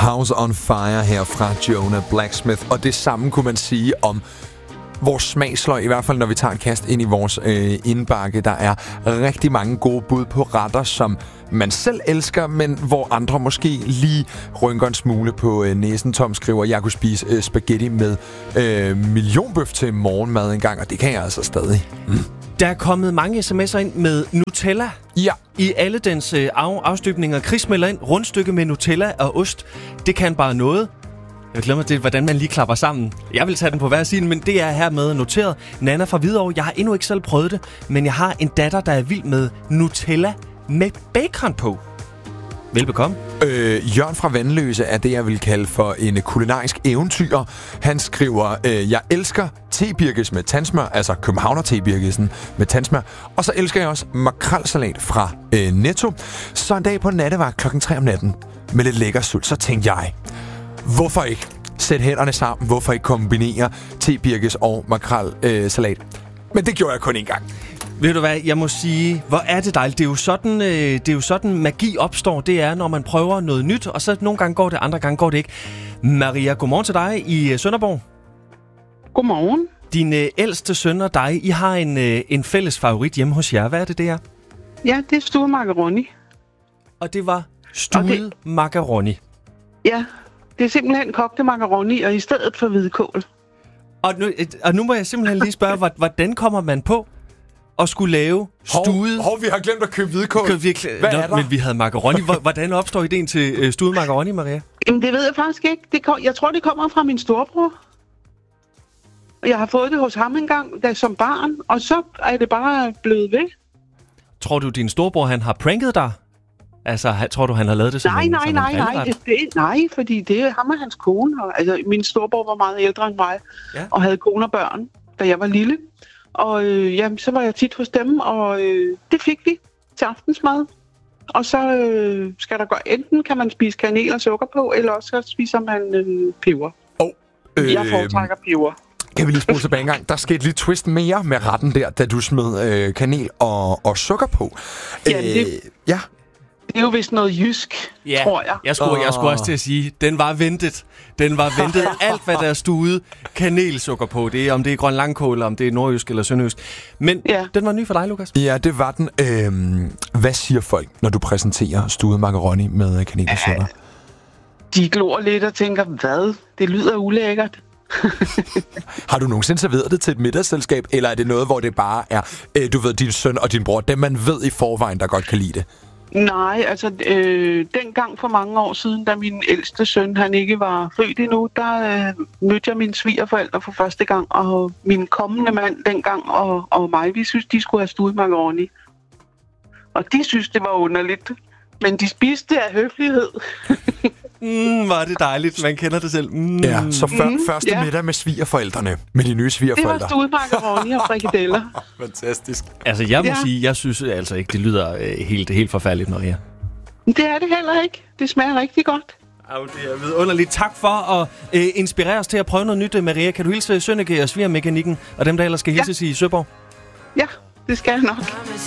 House on Fire her fra Jonah Blacksmith. Og det samme kunne man sige om vores smagsløg, i hvert fald når vi tager et kast ind i vores indbakke. Der er rigtig mange gode bud på retter, som man selv elsker, men hvor andre måske lige rynker en smule på næsen. Tom skriver, jeg kunne spise spaghetti med millionbøf til morgenmad engang, og det kan jeg altså stadig. Der er kommet mange sms'er ind med Nutella. Ja. I alle dens afstøbninger. Chris melder ind, rundstykke med Nutella og ost. Det kan bare noget. Jeg glemmer det, hvordan man lige klapper sammen. Jeg vil tage den på hver side, men det er hermed noteret. Nana fra Hvidovre, jeg har endnu ikke selv prøvet det, men jeg har en datter, der er vild med Nutella med bacon på. Velbekomme. Jørgen fra Vandløse er det, jeg vil kalde for en kulinarisk eventyr. Han skriver, jeg elsker tebirkes med tandsmør, altså københavner tebirkesen med tandsmør. Og så elsker jeg også makrelsalat fra Netto. Så en dag på nattevagt klokken 3 om natten med lidt lækker sult, så tænkte jeg, hvorfor ikke sætte hænderne sammen? Hvorfor ikke kombinere tebirkes og makrelsalat? Men det gjorde jeg kun én gang. Ved du hvad, jeg må sige, hvor er det dejligt. Det er jo sådan magi opstår. Det er, når man prøver noget nyt, og så nogle gange går det, andre gange går det ikke. Maria, godmorgen til dig i Sønderborg. Godmorgen. Din ældste søn og dig, I har en fælles favorit hjemme hos jer. Hvad er det er? Ja, det er stuet macaroni. Og det var stuet macaroni. Ja, det er simpelthen kogte macaroni, og i stedet for hvidkål. Og nu må jeg simpelthen lige spørge, hvordan kommer man på at skulle lave stuet... vi har glemt at købe hvidkål. Hvad er der? Men vi havde macaroni. Hvordan opstår ideen til stuet macaroni, Maria? Jamen, det ved jeg faktisk ikke. Jeg tror, det kommer fra min storebror. Jeg har fået det hos ham engang, som barn, og så er det bare blevet ved. Tror du, din storebror, han har pranket dig? Altså, tror du, han har lavet det som en Nej, fordi det er ham og hans kone. Altså, min storebror var meget ældre end mig, og havde kone og børn, da jeg var lille. Og så var jeg tit hos dem, og det fik vi til aftensmad. Og så skal der gå, enten kan man spise kanel og sukker på, eller også så spiser man peber. Jeg foretrækker peber. Kan vi lige spole tilbage en gang? Der skete lige twist mere med retten der, da du smed kanel og sukker på. Ja. Det er jo vist noget jysk, tror jeg. Jeg skulle også til at sige, den var ventet. Alt, hvad der er stuet kanelsukker på, det er, om det er grøn langkål, om det er nordjysk eller sønderjysk. Men den var ny for dig, Lukas. Ja, det var den. Hvad siger folk, når du præsenterer stuet macaroni med kanel og sukker? De glor lidt og tænker, hvad? Det lyder ulækkert. Har du nogensinde serveret det til et middagsselskab, eller er det noget, hvor det bare er, du ved, din søn og din bror, dem man ved i forvejen, der godt kan lide det? Nej, altså dengang for mange år siden, da min ældste søn, han ikke var født endnu, der mødte jeg mine svigerforældre for første gang, og min kommende mand dengang og mig, vi synes, de skulle have stuet macaroni. Og de synes, det var underligt, men de spiste det af høflighed. Var det dejligt, man kender det selv. Ja, så første middag med svigerforældrene, med de nye svigerforældre. Det var stuet macaroni og frikadeller. Fantastisk. Altså, jeg må sige, jeg synes altså ikke, det lyder helt forfærdeligt, Maria. Det er det heller ikke. Det smager rigtig godt. Det er vidunderligt. Tak for at inspirere os til at prøve noget nyt, Maria. Kan du hilse Sønneke og svigermekanikken og dem, der ellers skal hilses i Søborg? Ja, det skal jeg nok.